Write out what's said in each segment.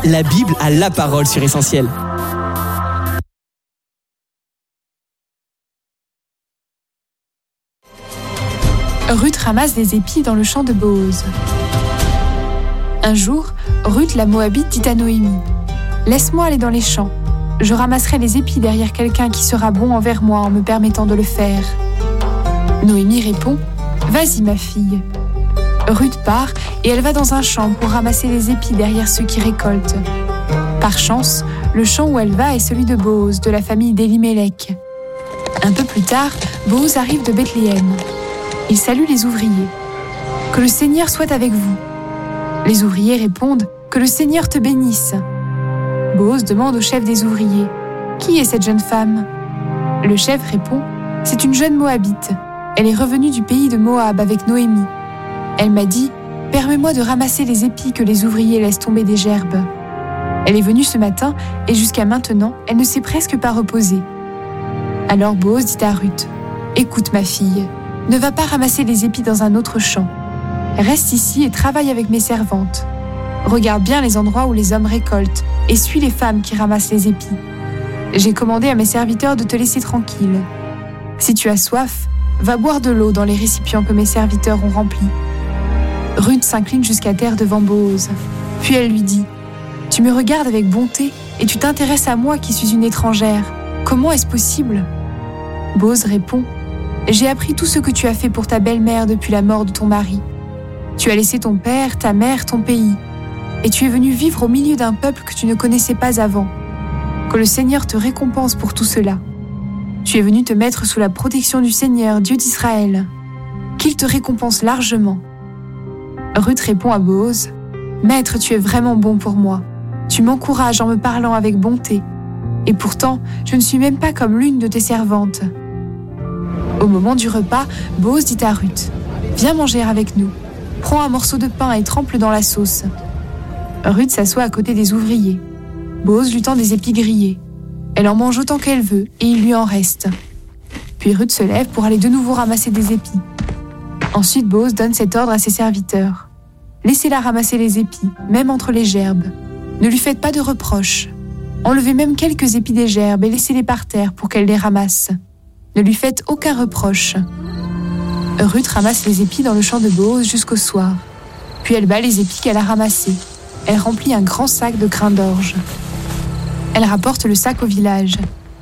la Bible a la parole sur Essentiel. Ruth ramasse des épis dans le champ de Booz. Un jour, Ruth la Moabite dit à Noémie : « Laisse-moi aller dans les champs. Je ramasserai les épis derrière quelqu'un qui sera bon envers moi en me permettant de le faire. » Noémie répond : « Vas-y ma fille. » Ruth part et elle va dans un champ pour ramasser les épis derrière ceux qui récoltent. Par chance, le champ où elle va est celui de Booz, de la famille d'Elimelech. Un peu plus tard, Booz arrive de Bethléem. Il salue les ouvriers. « Que le Seigneur soit avec vous. » Les ouvriers répondent : « Que le Seigneur te bénisse. » Booz demande au chef des ouvriers : « Qui est cette jeune femme ?» Le chef répond : « C'est une jeune Moabite. Elle est revenue du pays de Moab avec Noémie. Elle m'a dit : « Permets-moi de ramasser les épis que les ouvriers laissent tomber des gerbes. » Elle est venue ce matin et jusqu'à maintenant, elle ne s'est presque pas reposée. Alors Booz dit à Ruth : « Écoute ma fille, ne va pas ramasser les épis dans un autre champ. Reste ici et travaille avec mes servantes. Regarde bien les endroits où les hommes récoltent et suis les femmes qui ramassent les épis. J'ai commandé à mes serviteurs de te laisser tranquille. Si tu as soif, va boire de l'eau dans les récipients que mes serviteurs ont remplis. » Ruth s'incline jusqu'à terre devant Booz. Puis elle lui dit : « Tu me regardes avec bonté et tu t'intéresses à moi qui suis une étrangère. Comment est-ce possible ?» Booz répond : « J'ai appris tout ce que tu as fait pour ta belle-mère depuis la mort de ton mari. Tu as laissé ton père, ta mère, ton pays, et tu es venu vivre au milieu d'un peuple que tu ne connaissais pas avant. Que le Seigneur te récompense pour tout cela. Tu es venu te mettre sous la protection du Seigneur, Dieu d'Israël. Qu'il te récompense largement. » Ruth répond à Booz : « Maître, tu es vraiment bon pour moi. Tu m'encourages en me parlant avec bonté. Et pourtant, je ne suis même pas comme l'une de tes servantes. » Au moment du repas, Booz dit à Ruth : « Viens manger avec nous. Prends un morceau de pain et trempe-le dans la sauce. » Ruth s'assoit à côté des ouvriers. Booz lui tend des épis grillés. Elle en mange autant qu'elle veut et il lui en reste. Puis Ruth se lève pour aller de nouveau ramasser des épis. Ensuite, Booz donne cet ordre à ses serviteurs : « Laissez-la ramasser les épis, même entre les gerbes. Ne lui faites pas de reproches. Enlevez même quelques épis des gerbes et laissez-les par terre pour qu'elle les ramasse. Ne lui faites aucun reproche. » Ruth ramasse les épis dans le champ de Booz jusqu'au soir. Puis elle bat les épis qu'elle a ramassés. Elle remplit un grand sac de grains d'orge. Elle rapporte le sac au village.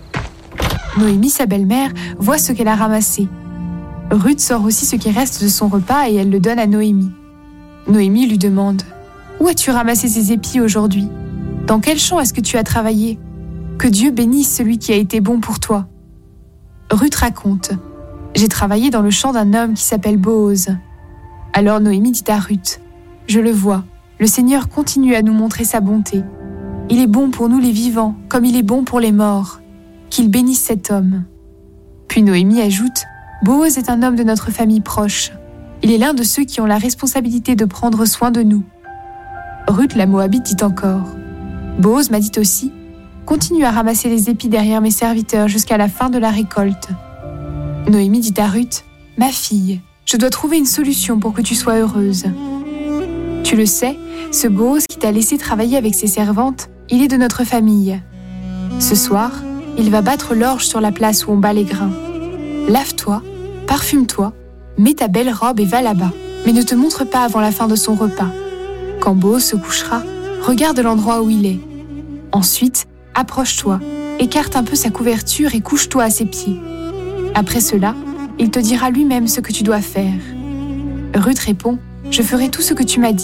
Noémie, sa belle-mère, voit ce qu'elle a ramassé. Ruth sort aussi ce qui reste de son repas et elle le donne à Noémie. Noémie lui demande : « Où as-tu ramassé ces épis aujourd'hui ? Dans quel champ est-ce que tu as travaillé ? Que Dieu bénisse celui qui a été bon pour toi. » Ruth raconte : « J'ai travaillé dans le champ d'un homme qui s'appelle Booz. » Alors Noémie dit à Ruth : « Je le vois, le Seigneur continue à nous montrer sa bonté. Il est bon pour nous les vivants, comme il est bon pour les morts. Qu'il bénisse cet homme. » Puis Noémie ajoute : « Booz est un homme de notre famille proche. Il est l'un de ceux qui ont la responsabilité de prendre soin de nous. » Ruth la Moabite dit encore : « Booz m'a dit aussi : continue à ramasser les épis derrière mes serviteurs jusqu'à la fin de la récolte. » Noémie dit à Ruth : « Ma fille, je dois trouver une solution pour que tu sois heureuse. Tu le sais, ce Booz qui t'a laissé travailler avec ses servantes, il est de notre famille. Ce soir, il va battre l'orge sur la place où on bat les grains. Lave-toi, parfume-toi, mets ta belle robe et va là-bas, mais ne te montre pas avant la fin de son repas. Quand Booz se couchera, regarde l'endroit où il est. Ensuite, approche-toi, écarte un peu sa couverture et couche-toi à ses pieds. Après cela, il te dira lui-même ce que tu dois faire. » Ruth répond : « Je ferai tout ce que tu m'as dit. »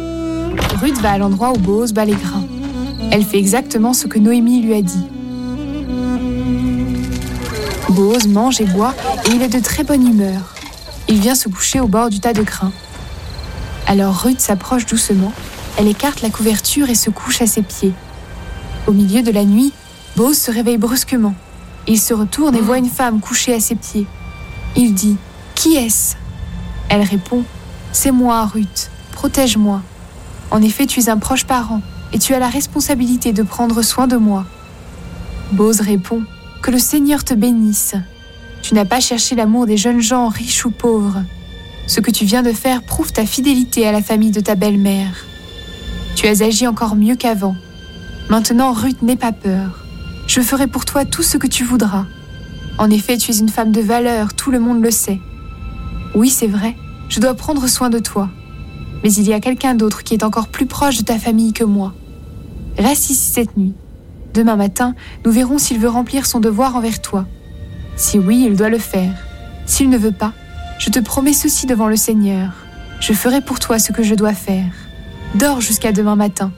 Ruth va à l'endroit où Booz bat les grains. Elle fait exactement ce que Noémie lui a dit. Booz mange et boit et il est de très bonne humeur. Il vient se coucher au bord du tas de grains. Alors Ruth s'approche doucement, elle écarte la couverture et se couche à ses pieds. Au milieu de la nuit, Booz se réveille brusquement. Il se retourne et voit une femme couchée à ses pieds. Il dit : « Qui est-ce » Elle répond : « C'est moi, Ruth, protège-moi. En effet, tu es un proche parent et tu as la responsabilité de prendre soin de moi. » Booz répond : « Que le Seigneur te bénisse. Tu n'as pas cherché l'amour des jeunes gens, riches ou pauvres. Ce que tu viens de faire prouve ta fidélité à la famille de ta belle-mère. Tu as agi encore mieux qu'avant. Maintenant, Ruth, n'aie pas peur. Je ferai pour toi tout ce que tu voudras. En effet, tu es une femme de valeur, tout le monde le sait. Oui, c'est vrai, je dois prendre soin de toi. Mais il y a quelqu'un d'autre qui est encore plus proche de ta famille que moi. Reste ici cette nuit. Demain matin, nous verrons s'il veut remplir son devoir envers toi. Si oui, il doit le faire. S'il ne veut pas, je te promets ceci devant le Seigneur. Je ferai pour toi ce que je dois faire. Dors jusqu'à demain matin.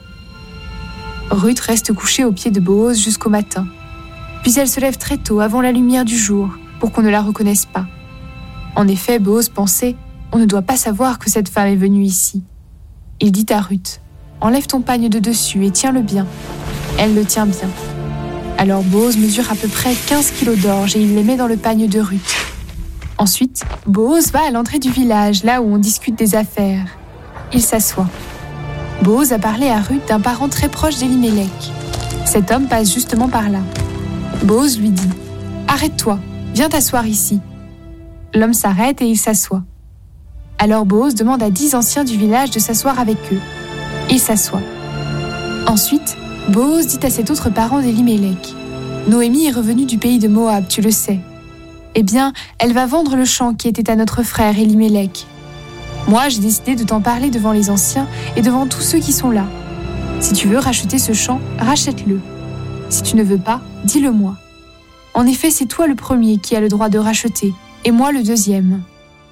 Ruth reste couchée aux pieds de Boaz jusqu'au matin. Puis elle se lève très tôt, avant la lumière du jour, pour qu'on ne la reconnaisse pas. En effet, Boaz pensait « On ne doit pas savoir que cette femme est venue ici. » Il dit à Ruth « Enlève ton pagne de dessus et tiens-le bien. » Elle le tient bien. Alors Boaz mesure à peu près 15 kilos d'orge et il les met dans le pagne de Ruth. Ensuite, Boaz va à l'entrée du village, là où on discute des affaires. Il s'assoit. Boaz a parlé à Ruth d'un parent très proche d'Elimelech. Cet homme passe justement par là. Boaz lui dit « Arrête-toi, viens t'asseoir ici. » L'homme s'arrête et il s'assoit. Alors Boaz demande à 10 anciens du village de s'asseoir avec eux. Il s'assoit. Ensuite, Boaz dit à cet autre parent d'Elimelech « Noémie est revenue du pays de Moab, tu le sais. Eh bien, elle va vendre le champ qui était à notre frère Elimelech. Moi, j'ai décidé de t'en parler devant les anciens et devant tous ceux qui sont là. Si tu veux racheter ce champ, rachète-le. Si tu ne veux pas, dis-le-moi. En effet, c'est toi le premier qui a le droit de racheter, et moi le deuxième. »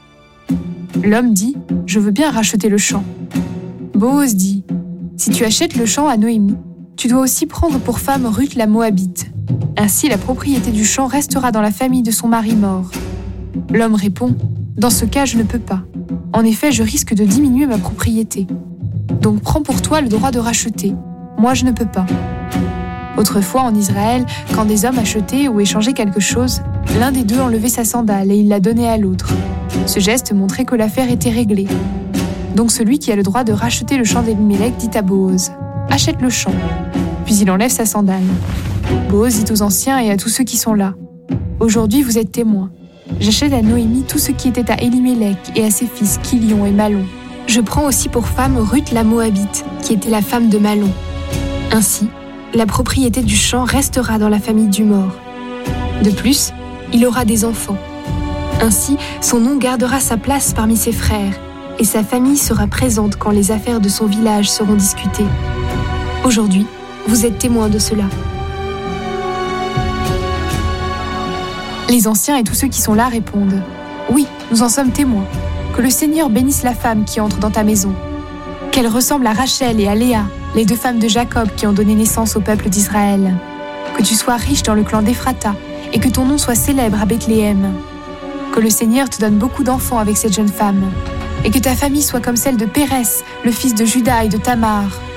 L'homme dit « Je veux bien racheter le champ. » Boaz dit « Si tu achètes le champ à Noémie, tu dois aussi prendre pour femme Ruth la Moabite. Ainsi, la propriété du champ restera dans la famille de son mari mort. » L'homme répond « Dans ce cas, je ne peux pas. En effet, je risque de diminuer ma propriété. Donc prends pour toi le droit de racheter. Moi, je ne peux pas. » Autrefois, en Israël, quand des hommes achetaient ou échangeaient quelque chose, l'un des deux enlevait sa sandale et il la donnait à l'autre. Ce geste montrait que l'affaire était réglée. Donc celui qui a le droit de racheter le champ d'Elimelech dit à Boaz « Achète le champ. » Puis il enlève sa sandale. Boaz dit aux anciens et à tous ceux qui sont là « Aujourd'hui, vous êtes témoins. J'achète à Noémie tout ce qui était à Elimelech et à ses fils Kilion et Malon. Je prends aussi pour femme Ruth la Moabite, qui était la femme de Malon. Ainsi, la propriété du champ restera dans la famille du mort. De plus, il aura des enfants. Ainsi, son nom gardera sa place parmi ses frères, et sa famille sera présente quand les affaires de son village seront discutées. Aujourd'hui, vous êtes témoins de cela. » Les anciens et tous ceux qui sont là répondent « Oui, nous en sommes témoins. Que le Seigneur bénisse la femme qui entre dans ta maison. Qu'elle ressemble à Rachel et à Léa, les 2 femmes de Jacob qui ont donné naissance au peuple d'Israël. Que tu sois riche dans le clan d'Éphrata et que ton nom soit célèbre à Bethléem. Que le Seigneur te donne beaucoup d'enfants avec cette jeune femme et que ta famille soit comme celle de Pérès, le fils de Juda et de Tamar.